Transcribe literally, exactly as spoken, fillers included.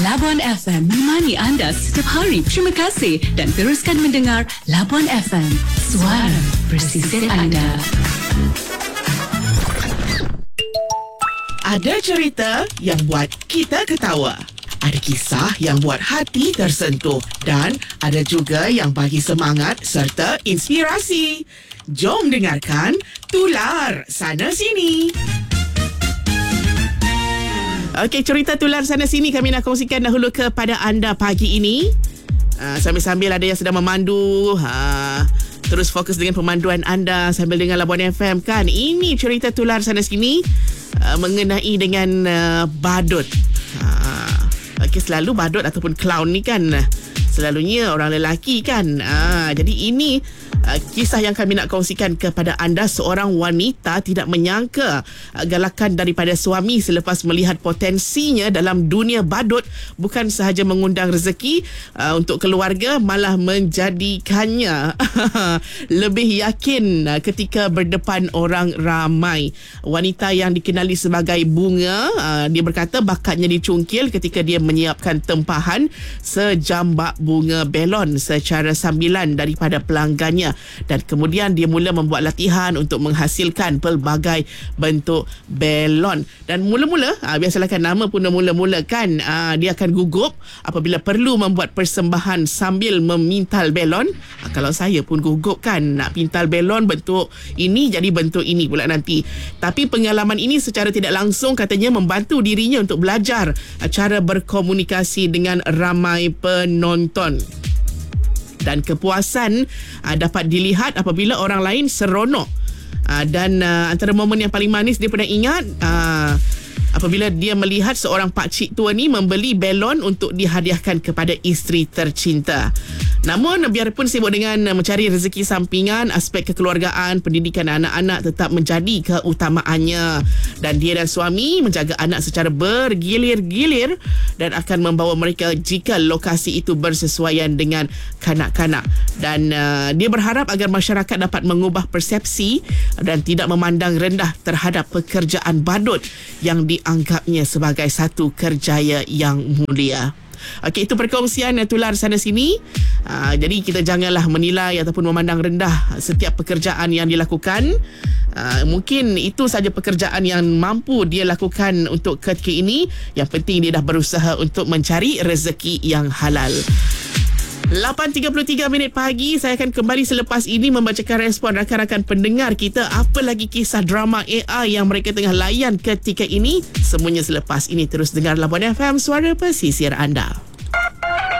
Labuan F M menemani anda setiap hari. Terima kasih dan teruskan mendengar Labuan F M, suara bersisir anda. Ada cerita yang buat kita ketawa. Ada kisah yang buat hati tersentuh. Dan ada juga yang bagi semangat serta inspirasi. Jom dengarkan Tular Sana Sini. Okey, cerita Tular Sana Sini kami nak kongsikan dahulu kepada anda pagi ini. Uh, sambil-sambil ada yang sedang memandu, uh, terus fokus dengan pemanduan anda sambil dengar Labuan F M kan. Ini cerita Tular Sana Sini uh, mengenai dengan uh, badut. Uh, Okey, selalu badut ataupun clown ni kan selalunya orang lelaki kan. Uh, jadi ini Uh, kisah yang kami nak kongsikan kepada anda. Seorang wanita tidak menyangka uh, galakan daripada suami selepas melihat potensinya dalam dunia badut bukan sahaja mengundang rezeki uh, untuk keluarga, malah menjadikannya lebih yakin uh, ketika berdepan orang ramai. Wanita yang dikenali sebagai Bunga, uh, dia berkata bakatnya dicungkil ketika dia menyiapkan tempahan sejambak bunga belon secara sambilan daripada pelanggannya. Dan kemudian dia mula membuat latihan untuk menghasilkan pelbagai bentuk belon. Dan mula-mula, aa, biasalah kan nama pun mula-mula kan, aa, dia akan gugup apabila perlu membuat persembahan sambil memintal belon. Aa, kalau saya pun gugup kan, nak pintal belon bentuk ini jadi bentuk ini pula nanti. Tapi pengalaman ini secara tidak langsung katanya membantu dirinya untuk belajar aa, cara berkomunikasi dengan ramai penonton. Dan kepuasan uh, dapat dilihat apabila orang lain seronok. Uh, dan uh, antara momen yang paling manis dia pernah ingat uh, apabila dia melihat seorang pakcik tua ni membeli belon untuk dihadiahkan kepada isteri tercinta. Namun biarpun sibuk dengan mencari rezeki sampingan, aspek kekeluargaan, pendidikan anak-anak tetap menjadi keutamaannya. Dan dia dan suami menjaga anak secara bergilir-gilir dan akan membawa mereka jika lokasi itu bersesuaian dengan kanak-kanak. Dan uh, dia berharap agar masyarakat dapat mengubah persepsi dan tidak memandang rendah terhadap pekerjaan badut yang dianggapnya sebagai satu kerjaya yang mulia. Okey, itu perkongsian Tular Sana Sini. Uh, jadi kita janganlah menilai ataupun memandang rendah setiap pekerjaan yang dilakukan. Uh, mungkin itu saja pekerjaan yang mampu dia lakukan untuk ketika ini. Yang penting dia dah berusaha untuk mencari rezeki yang halal. lapan tiga puluh tiga minit pagi. Saya akan kembali selepas ini membacakan respon rakan-rakan pendengar kita. Apa lagi kisah drama A I yang mereka tengah layan ketika ini? Semuanya selepas ini. Terus dengar Labuan F M, suara pesisir anda.